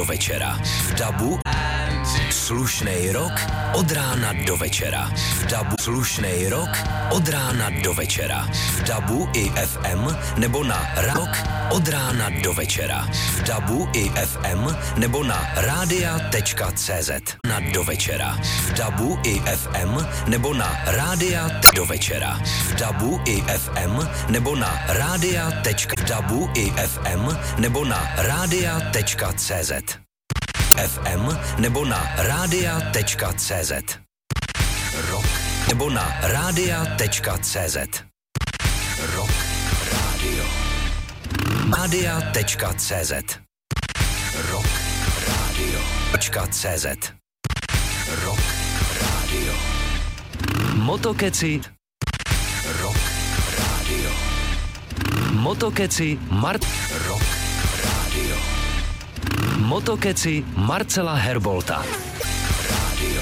do večera. V DABu slušnej rok od rána do večera. V DABu slušnej rok od rána do večera. V DABu i FM nebo na rok od rána do večera. V DABu i FM nebo na radia.cz na do večera. V DABu i FM nebo na do večera. V DABu i FM nebo na v DABu i FM nebo na radia.cz. FM nebo na radia.cz. Rock nebo na radia.cz. Rock Radio. Radia.cz. Rock Radio.cz. Rock Radio. Motokeci. Rock Radio. Motokeci Rock Radio. Motokeci Marcela Herbolta. Radio.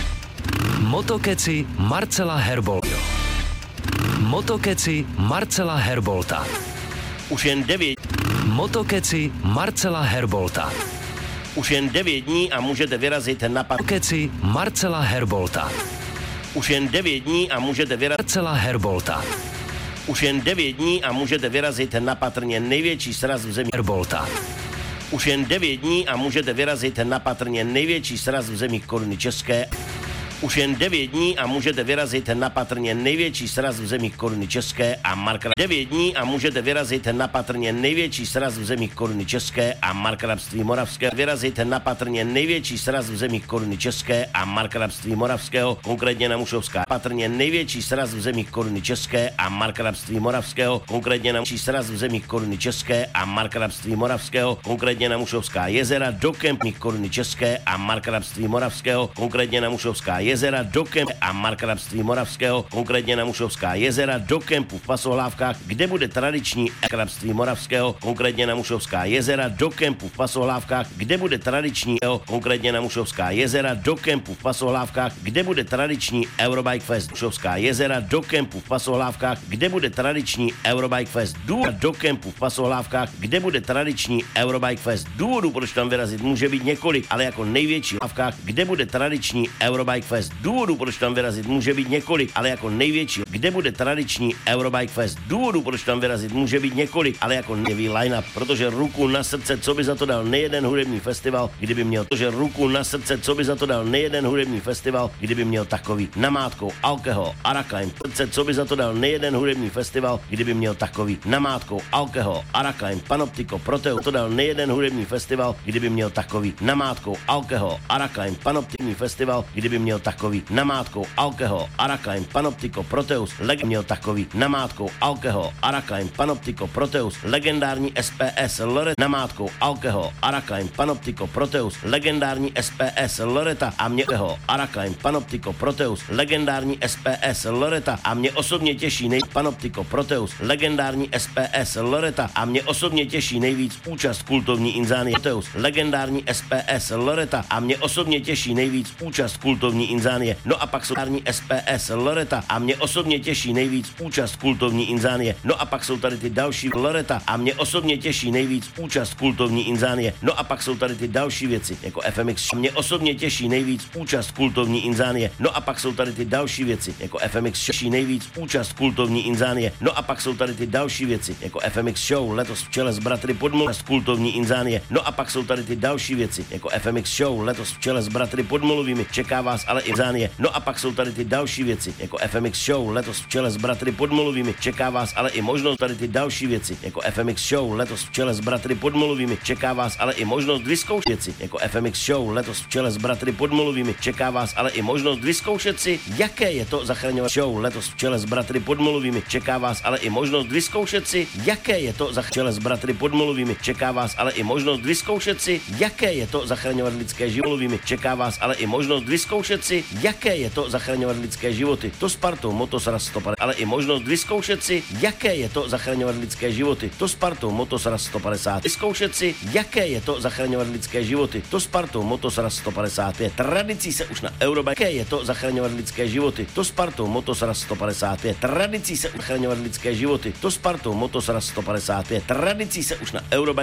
Motokeci Marcela Herbolta. Motokeci Marcela Herbolta. Už jen 9. Motokeci Marcela Herbolta. Už jen 9 dní a můžete vyrazit na Motokeci Marcela Herbolta. Už jen 9 dní a můžete vyrazit Marcela Herbolta. Už jen 9 dní a můžete vyrazit na patrně největší sraz v zemi Herbolta. Už jen 9 dní a můžete vyrazit na patrně největší sraz v zemi koruny české. Už jen 9 dní a můžete vyrazit na patrně největší sraz v zemi koruny české a markrabství. 9 dní a můžete vyrazit na patrně největší sraz v zemi koruny české a markrabství moravského. Vyrazit na patrně největší sraz v zemi koruny české a markrabství moravského, konkrétně na Mušovská. Patrně největší sraz v zemi koruny české a markrabství moravského, konkrétně na největší sraz v zemi koruny české a markrabství moravského, konkrétně na Mušovská jezera do kempní koruny české a markrabství moravského, konkrétně na Mušovská jezera do kempu a markrabství moravského, konkrétně na Mušovská jezera do kempu v Pasohlávkách, kde bude tradiční markrabství moravského, konkrétně na Mušovská jezera do kempu v Pasohlávkách, kde bude tradiční konkrétně na Mušovská jezera do kempu v Pasohlávkách, kde bude tradiční Eurobike Fest. Mušovská jezera do kempu v Pasohlávkách, kde bude tradiční Eurobike Fest. Do kempu v Pasohlávkách, kde bude tradiční Eurobike Fest. Důvodů, proč tam vyrazit, může být několik, ale jako největší hlavkách, kde bude tradiční Eurobike Fest. Důvodů, proč tam vyrazit, může být několik, ale jako největší, kde bude tradiční Eurobike Fest. Důvodů, proč tam vyrazit, může být několik, ale jako největší line-up, protože ruku na srdce, co by za to dal nejeden hudební festival, kdyby měl, protože ruku na srdce, co by za to dal nejeden hudební festival, kdyby měl takový namátkou alkohol, Arakline, srdce, co by za to dal nejeden hudební festival, kdyby měl takový namátkou alkohol, Arakline, Panoptico, Proteus, to dal nejeden hudební festival, kdyby měl takový namátkou alkohol, Arakline, Panoptico festival, kdyby měl takový namátkou alkohol, Arakline, Panoptico, Proteus, měl takový namátkou alkohol, Arakline, Panoptico, Proteus, legendární SPS Loreta, namátkou alkohol, Arakline, Panoptico, Proteus, legendární SPS Loreta a mě Arakline, Panoptico, Proteus, legendární SPS Loreta a mě osobně těší Panoptico, Proteus, legendární SPS Loreta a mě osobně těší nejvíc účast kultovní Inzánie Proteus, legendární SPS Loreta a mě osobně těší nejvíc účast kultovní Inzánie. No a pak jsou tady SPS Loreta a mě osobně těší nejvíc účast kultovní Inzánie. No a pak jsou tady ty další Loreta a mě osobně těší nejvíc účast kultovní Inzánie. No a pak jsou tady ty další věci, jako FMX. Mě osobně těší nejvíc účast kultovní Inzánie. No a pak jsou tady ty další věci, jako FMX těší nejvíc účast kultovní Inzánie. No a pak jsou tady ty další věci, jako FMX Show letos v čele s bratry Podmluv kultovní Inzánie. No a pak jsou tady ty další věci, jako FMX Show letos v čele s bratry Podmluvými. Čeká vás ale i Inzánie. No a pak jsou tady ty další věci, jako FMX Show letos v čele s bratry Podmluvými. Čeká vás ale i možnost tady ty další věci, jako FMX Show letos v čele s bratry Podmluvými. Čeká vás ale i možnost vyzkoušet věci, jako FMX Show letos v čele s bratry Podmluvými. Čeká vás ale i možnost vyzkoušet si, jaké je to zachraňovat show letos v čele s bratry Podmluvými. Čeká vás ale i možnost vyzkoušet si, jaké je to zachraňovat s bratry Podmluvými. Čeká vás ale i možnost vyzkoušet si, jaké je to zachraňovat lidské životy. Čeká vás ale i možnost vyzkoušet si, jaké je to zachraňovat lidské životy. To Spartou Motosraz 150, ale i možnost vyzkoušet si, jaké je to zachraňovat lidské životy. To Spartou Motosraz 150. Vyzkoušet si, jaké je to zachraňovat lidské životy. To Spartou Motosraz 155. Tradicí se už na Eurobike, jaké je to zachraňovat lidské životy. To Spartou Motosraz 155. Tradicí se zachraňovat lidské životy. To Spartou Motosraz 155. Tradicí se už na Eurobike